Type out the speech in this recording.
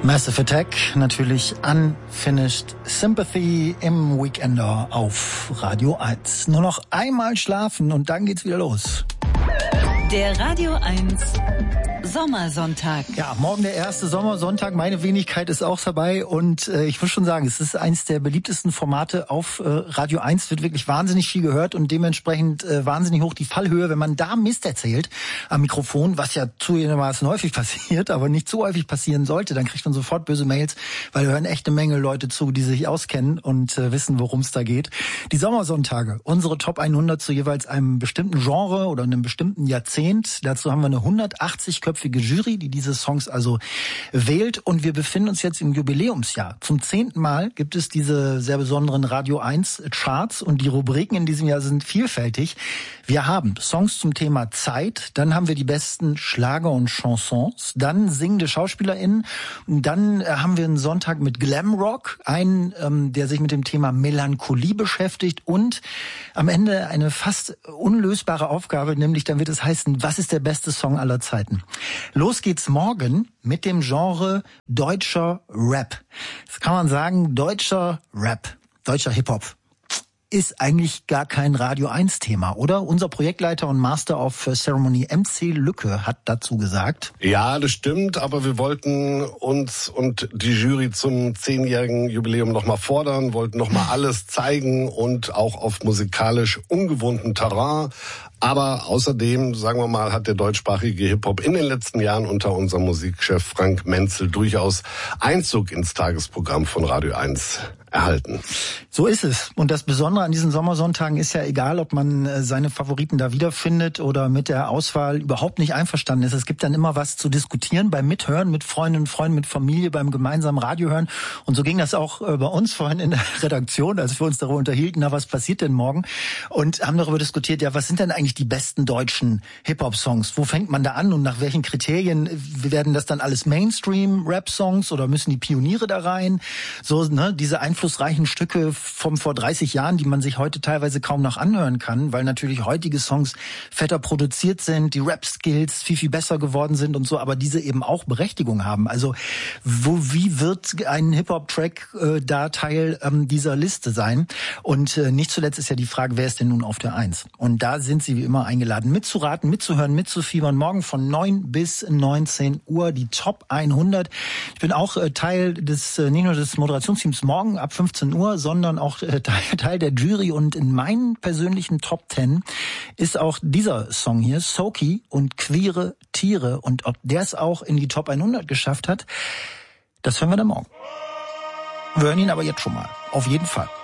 Massive Attack, natürlich Unfinished Sympathy im Weekender auf Radio 1. Nur noch einmal schlafen und dann geht's wieder los. Der Radio 1 Sommersonntag. Ja, morgen der erste Sommersonntag. Meine Wenigkeit ist auch dabei und ich muss schon sagen, es ist eines der beliebtesten Formate auf Radio 1. Wird wirklich wahnsinnig viel gehört und dementsprechend wahnsinnig hoch die Fallhöhe, wenn man da Mist erzählt am Mikrofon, was ja zugegebenermaßen häufig passiert, aber nicht so häufig passieren sollte. Dann kriegt man sofort böse Mails, weil da hören echt eine Menge Leute zu, die sich auskennen und wissen, worum es da geht. Die Sommersonntage, unsere Top 100 zu jeweils einem bestimmten Genre oder einem bestimmten Jahrzehnt. Dazu haben wir eine 180-köpfige Jury, die diese Songs also wählt. Und wir befinden uns jetzt im Jubiläumsjahr. Zum 10. Mal gibt es diese sehr besonderen Radio 1 Charts und die Rubriken in diesem Jahr sind vielfältig. Wir haben Songs zum Thema Zeit, dann haben wir die besten Schlager und Chansons, dann singende SchauspielerInnen, und dann haben wir einen Sonntag mit Glamrock, einen, der sich mit dem Thema Melancholie beschäftigt und am Ende eine fast unlösbare Aufgabe, nämlich dann wird es heißen, was ist der beste Song aller Zeiten? Los geht's morgen mit dem Genre deutscher Rap. Das kann man sagen, deutscher Rap, deutscher Hip-Hop ist eigentlich gar kein Radio 1 Thema, oder? Unser Projektleiter und Master of Ceremony MC Lücke hat dazu gesagt. Ja, das stimmt, aber wir wollten uns und die Jury zum 10-jährigen Jubiläum nochmal fordern, wollten nochmal alles zeigen und auch auf musikalisch ungewohntem Terrain. Aber außerdem, sagen wir mal, hat der deutschsprachige Hip-Hop in den letzten Jahren unter unserem Musikchef Frank Menzel durchaus Einzug ins Tagesprogramm von Radio 1 erhalten. So ist es. Und das Besondere an diesen Sommersonntagen ist ja egal, ob man seine Favoriten da wiederfindet oder mit der Auswahl überhaupt nicht einverstanden ist. Es gibt dann immer was zu diskutieren beim Mithören, mit Freundinnen und Freunden, mit Familie, beim gemeinsamen Radiohören. Und so ging das auch bei uns vorhin in der Redaktion, als wir uns darüber unterhielten, na, was passiert denn morgen? Und haben darüber diskutiert, ja, was sind denn eigentlich die besten deutschen Hip-Hop-Songs? Wo fängt man da an und nach welchen Kriterien werden das dann alles Mainstream-Rap-Songs oder müssen die Pioniere da rein? So, ne, diese einflussreichen Stücke vom vor 30 Jahren, die man sich heute teilweise kaum noch anhören kann, weil natürlich heutige Songs fetter produziert sind, die Rap-Skills viel, viel besser geworden sind und so, aber diese eben auch Berechtigung haben. Also wie wird ein Hip-Hop-Track da Teil dieser Liste sein? Und nicht zuletzt ist ja die Frage, wer ist denn nun auf der 1? Und da sind Sie wie immer eingeladen, mitzuraten, mitzuhören, mitzufiebern. Morgen von 9 bis 19 Uhr die Top 100. Ich bin auch Teil des, nicht nur des Moderationsteams morgen ab 15 Uhr, sondern auch Teil der Jury. Und in meinen persönlichen Top 10 ist auch dieser Song hier, Soki und Queere Tiere. Und ob der es auch in die Top 100 geschafft hat, das hören wir dann morgen. Wir hören ihn aber jetzt schon mal. Auf jeden Fall.